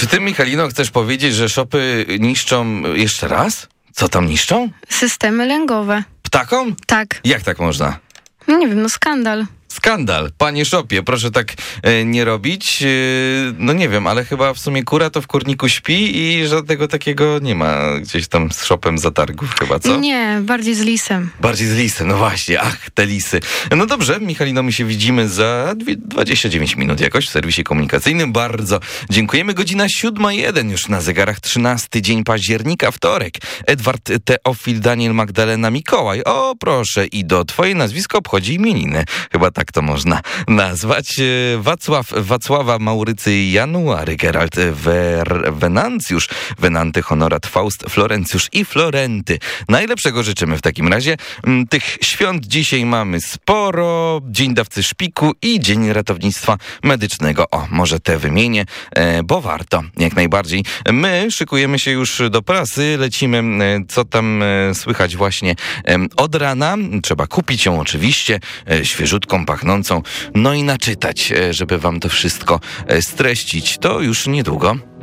Czy ty, Michalino, chcesz powiedzieć, że shopy niszczą jeszcze raz? Co tam niszczą? Systemy lęgowe. Ptakom? Tak. Jak tak można? No nie wiem, skandal. Skandal. Panie Shopie, proszę tak nie robić. No nie wiem, ale chyba w sumie kura to w kurniku śpi i żadnego takiego nie ma gdzieś tam z shopem zatargów chyba, co? Nie, bardziej z lisem. Bardziej z lisem, no właśnie, ach, te lisy. No dobrze, Michalino, my się widzimy za 29 minut jakoś w serwisie komunikacyjnym. Bardzo dziękujemy. Godzina 7:01 już na zegarach, 13 dzień października, wtorek. Edward, Teofil, Daniel, Magdalena, Mikołaj. O, proszę, i do twoje nazwisko obchodzi imieniny. Chyba tak to można nazwać. Wacława, Maurycy, January, Geralt, Wenancjusz, Wenanty, Honorat, Faust, Florencjusz i Florenty. Najlepszego życzymy w takim razie. Tych świąt dzisiaj mamy sporo. Dzień dawcy szpiku i Dzień Ratownictwa Medycznego. O, może te wymienię, bo warto, jak najbardziej. My szykujemy się już do prasy, lecimy, co tam słychać właśnie od rana. Trzeba kupić ją oczywiście, świeżutką, pachnącą, no i naczytać, żeby wam to wszystko streścić. To już niedługo.